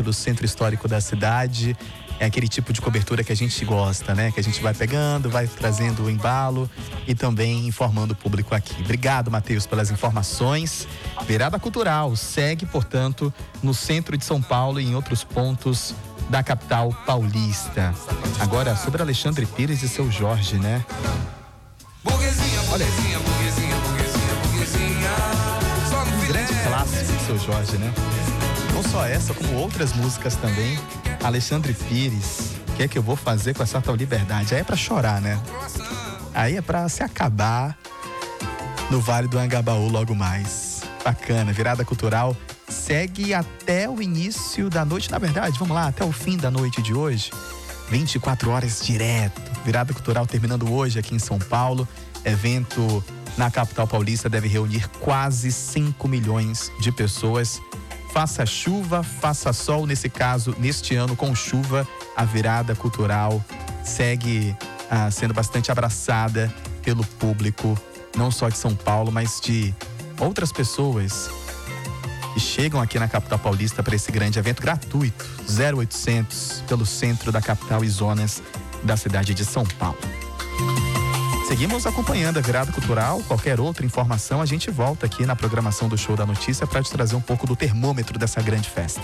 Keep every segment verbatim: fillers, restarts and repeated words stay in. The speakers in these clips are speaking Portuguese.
pelo centro histórico da cidade. É aquele tipo de cobertura que a gente gosta, né? Que a gente vai pegando, vai trazendo o embalo e também informando o público aqui. Obrigado, Matheus, pelas informações. Virada Cultural segue, portanto, no centro de São Paulo e em outros pontos da capital paulista. Agora, sobre Alexandre Pires e seu Jorge, né? Olha aí. Um grande clássico de seu Jorge, né? Não só essa, como outras músicas também. Alexandre Pires, o que é que eu vou fazer com essa tal liberdade? Aí é pra chorar, né? Aí é pra se acabar no Vale do Angabaú logo mais. Bacana, Virada Cultural segue até o início da noite, na verdade, vamos lá, até o fim da noite de hoje. vinte e quatro horas direto. Virada Cultural terminando hoje aqui em São Paulo. Evento na capital paulista deve reunir quase cinco milhões de pessoas. Faça chuva, faça sol, nesse caso, neste ano com chuva, a Virada Cultural segue ah, sendo bastante abraçada pelo público, não só de São Paulo, mas de outras pessoas que chegam aqui na capital paulista para esse grande evento gratuito, zero oitocentos, pelo centro da capital e zonas da cidade de São Paulo. Seguimos acompanhando a Virada Cultural. Qualquer outra informação, a gente volta aqui na programação do Show da Notícia para te trazer um pouco do termômetro dessa grande festa.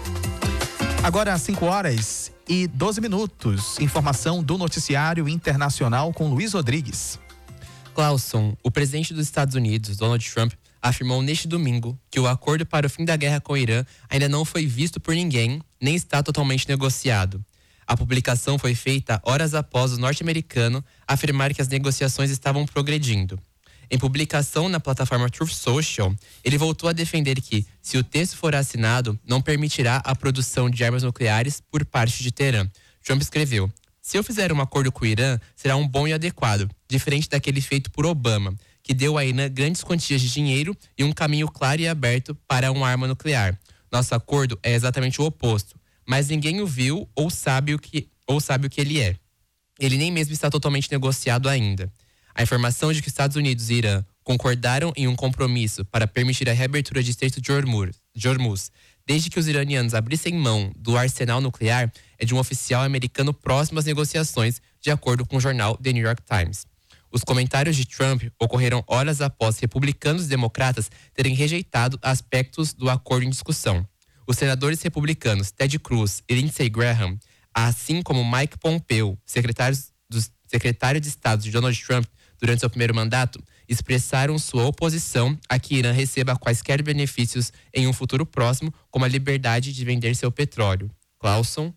Agora, às cinco horas e doze minutos. Informação do Noticiário Internacional com Luiz Rodrigues. Clauson, o presidente dos Estados Unidos, Donald Trump, afirmou neste domingo que o acordo para o fim da guerra com o Irã ainda não foi visto por ninguém, nem está totalmente negociado. A publicação foi feita horas após o norte-americano afirmar que as negociações estavam progredindo. Em publicação na plataforma Truth Social, ele voltou a defender que, se o texto for assinado, não permitirá a produção de armas nucleares por parte de Teherã. Trump escreveu: "Se eu fizer um acordo com o Irã, será um bom e adequado, diferente daquele feito por Obama, que deu a Irã grandes quantias de dinheiro e um caminho claro e aberto para uma arma nuclear. Nosso acordo é exatamente o oposto. Mas ninguém o viu ou sabe o que, ou sabe o que ele é. Ele nem mesmo está totalmente negociado ainda." A informação de que Estados Unidos e Irã concordaram em um compromisso para permitir a reabertura de Estreito de Hormuz, de Hormuz, desde que os iranianos abrissem mão do arsenal nuclear, é de um oficial americano próximo às negociações, de acordo com o jornal The New York Times. Os comentários de Trump ocorreram horas após republicanos e democratas terem rejeitado aspectos do acordo em discussão. Os senadores republicanos Ted Cruz e Lindsey Graham, assim como Mike Pompeo, secretário, dos, secretário de Estado de Donald Trump durante seu primeiro mandato, expressaram sua oposição a que Irã receba quaisquer benefícios em um futuro próximo, como a liberdade de vender seu petróleo. Clauson.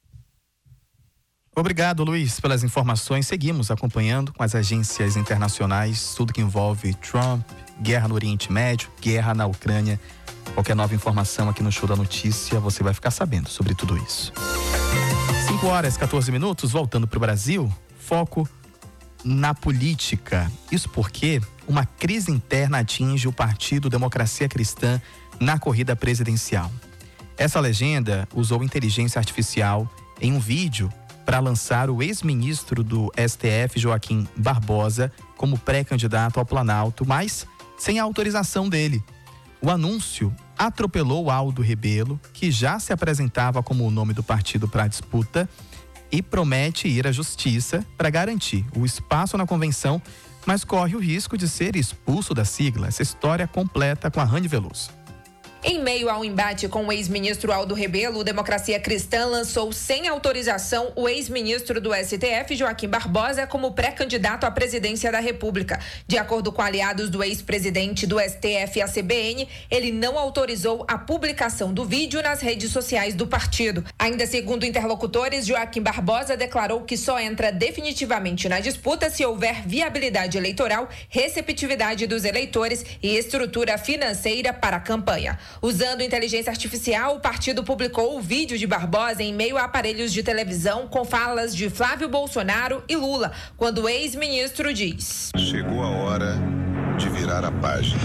Obrigado, Luiz, pelas informações. Seguimos acompanhando com as agências internacionais tudo que envolve Trump, guerra no Oriente Médio, guerra na Ucrânia. Qualquer nova informação aqui no Show da Notícia, você vai ficar sabendo sobre tudo isso. cinco horas e quatorze minutos, voltando para o Brasil, foco na política. Isso porque uma crise interna atinge o Partido Democracia Cristã na corrida presidencial. Essa legenda usou inteligência artificial em um vídeo para lançar o ex-ministro do S T F, Joaquim Barbosa, como pré-candidato ao Planalto, mas sem a autorização dele. O anúncio atropelou Aldo Rebelo, que já se apresentava como o nome do partido para a disputa, e promete ir à justiça para garantir o espaço na convenção, mas corre o risco de ser expulso da sigla. Essa história completa com a Rani Veloso. Em meio ao embate com o ex-ministro Aldo Rebelo, o Democracia Cristã lançou sem autorização o ex-ministro do S T F, Joaquim Barbosa, como pré-candidato à presidência da República. De acordo com aliados do ex-presidente do S T F e a C B N, ele não autorizou a publicação do vídeo nas redes sociais do partido. Ainda segundo interlocutores, Joaquim Barbosa declarou que só entra definitivamente na disputa se houver viabilidade eleitoral, receptividade dos eleitores e estrutura financeira para a campanha. Usando inteligência artificial, o partido publicou o vídeo de Barbosa em meio a aparelhos de televisão com falas de Flávio Bolsonaro e Lula, quando o ex-ministro diz: "Chegou a hora de virar a página."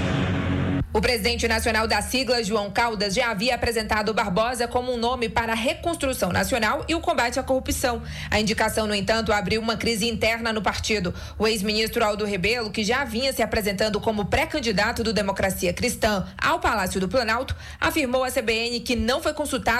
O presidente nacional da sigla, João Caldas, já havia apresentado Barbosa como um nome para a reconstrução nacional e o combate à corrupção. A indicação, no entanto, abriu uma crise interna no partido. O ex-ministro Aldo Rebelo, que já vinha se apresentando como pré-candidato do Democracia Cristã ao Palácio do Planalto, afirmou à C B N que não foi consultado